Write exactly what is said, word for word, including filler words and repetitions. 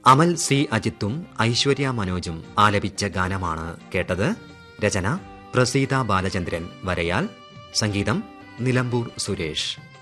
അമൽ C അജിത്തും Aishwarya മനോജും ആലപിച്ച ഗാനമാണ് കേട്ടത്. രചന പ്രസീത ബാലചന്ദ്രൻ, വരയാൽ സംഗീതം നിലമ്പൂർ സുരേഷ്.